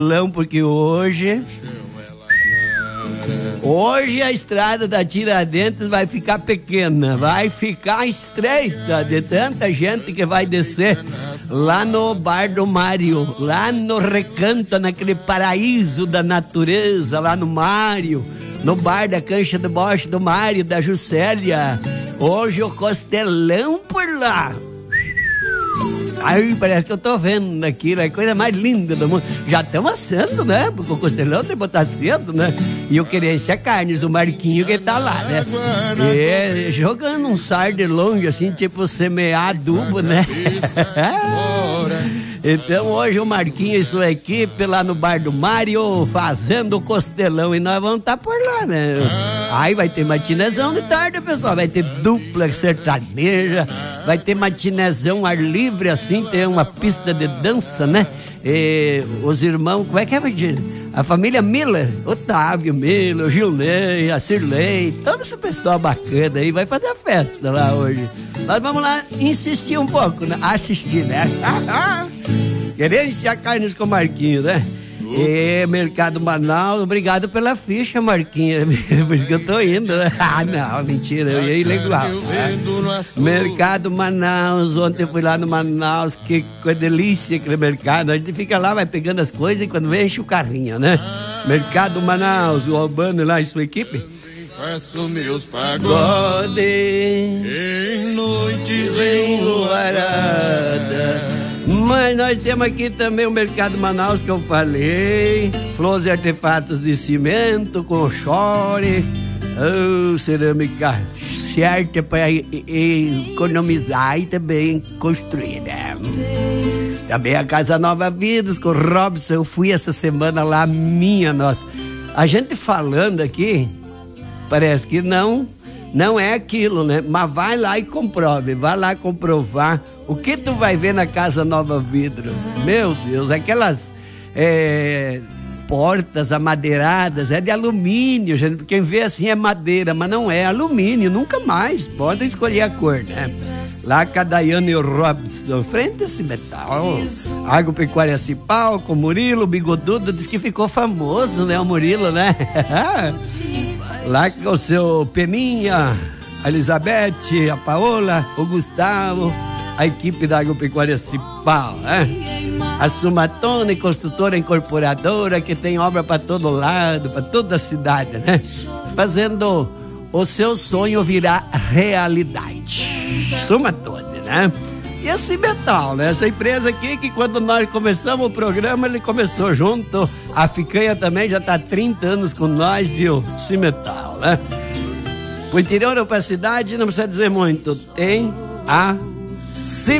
Porque hoje a estrada da Tiradentes vai ficar pequena, vai ficar estreita de tanta gente que vai descer lá no Bar do Mário, lá no Recanto, naquele paraíso da natureza, lá no Mário, no bar da Cancha do Boche do Mário, da Juscelia. Hoje o costelão por lá. Ai, parece que eu tô vendo aquilo, é a coisa mais linda do mundo. Já estamos assando, né? Porque o costelão tem que botar cedo, né? E eu queria esse carnes, o Marquinho que tá lá, né? E jogando um sar de longe, assim, tipo semear adubo, né? Então hoje o Marquinho e sua equipe lá no Bar do Mário fazendo o costelão e nós vamos estar por lá, né? Aí vai ter matinezão de tarde, pessoal, vai ter dupla sertaneja, vai ter matinezão ar livre, assim, tem uma pista de dança, né? E os irmãos, como é que é? A família Miller, Otávio Miller, o Gilney, a Cirlei, todo esse pessoal bacana aí vai fazer a festa lá hoje. Nós vamos lá insistir um pouco, né? Assistir, né? Querência Carnes com Marquinhos, né? E Mercado Manaus, obrigado pela ficha, Marquinhos. Por isso que eu tô indo, né? Ah, não, mentira, eu ia ir legal. Mercado Manaus, ontem eu fui lá no Manaus, que delícia aquele mercado. A gente fica lá, vai pegando as coisas e quando vem enche o carrinho, né? Mercado Manaus, o Albano lá e sua equipe. Faço meus pagodes em noites enluaradas. Mas nós temos aqui também o Mercado Manaus que eu falei, flores e artefatos de cimento com chore, cerâmica certa para economizar e também construir, né? Também a Casa Nova Vidas com o Robson, eu fui essa semana lá, nossa. A gente falando aqui, parece que não é aquilo, né? Mas vai lá e comprove, vai lá comprovar o que tu vai ver na Casa Nova Vidros. Meu Deus, aquelas portas amadeiradas, é de alumínio, gente. Quem vê assim é madeira, mas não é alumínio, nunca mais. Podem escolher a cor, né? Lá com a Daiane e o Robson, frente a esse metal. Agropecuária Cipal, com o Murilo, o Bigodudo, diz que ficou famoso, né? O Murilo, né? Lá com o seu Peninha, a Elizabeth, a Paola, o Gustavo, a equipe da Agropecuária Cipal, né? A Sumatone, construtora incorporadora, que tem obra para todo lado, para toda a cidade, né? Fazendo o seu sonho virar realidade. Sumatone, né? E a Cimetal, né? Essa empresa aqui que quando nós começamos o programa, ele começou junto. A Ficanha também já está há 30 anos com nós e o Cimetal, né? O interior ou para a cidade, não precisa dizer muito. Tem a